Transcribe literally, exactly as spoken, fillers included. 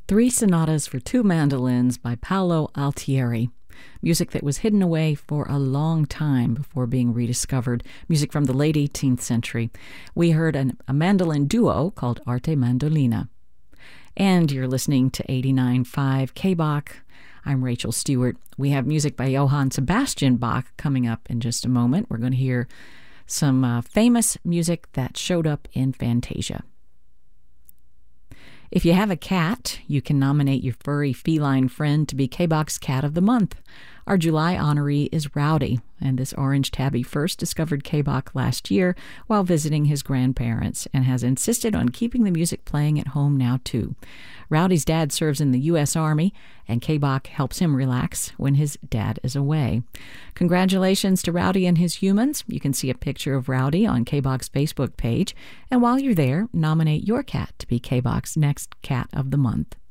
Three Sonatas for Two Mandolins by Paolo Altieri. Music that was hidden away for a long time before being rediscovered. Music from the late eighteenth century. We heard an, a mandolin duo called Arte Mandolina. And you're listening to eighty-nine point five K B O C. I'm Rachel Stewart. We have music by Johann Sebastian Bach coming up in just a moment. We're going to hear some uh, famous music that showed up in Fantasia. If you have a cat, you can nominate your furry feline friend to be K B O C's Cat of the Month. Our July honoree is Rowdy, and this orange tabby first discovered K B O C last year while visiting his grandparents and has insisted on keeping the music playing at home now too. Rowdy's dad serves in the U S Army, and K B O C helps him relax when his dad is away. Congratulations to Rowdy and his humans. You can see a picture of Rowdy on K B O C's Facebook page, and while you're there, nominate your cat to be K B O C's next Cat of the Month.